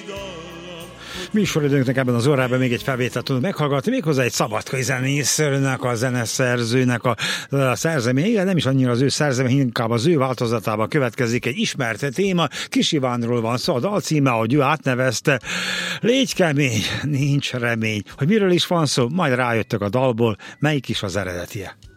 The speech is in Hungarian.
Műsoridőnknek ebben az órában még egy felvételt tudunk meghallgatni, méghozzá egy szabadkai zenésznek, a zeneszerzőnek a szerzeménye, nem is annyira az ő szerzemény, inkább az ő változatában következik egy ismert téma. Kis Ivánról van szó, a dal címe, ahogy ő átnevezte, Légy kemény, nincs remény. Hogy miről is van szó, majd rájöttök a dalból, melyik is az eredetie.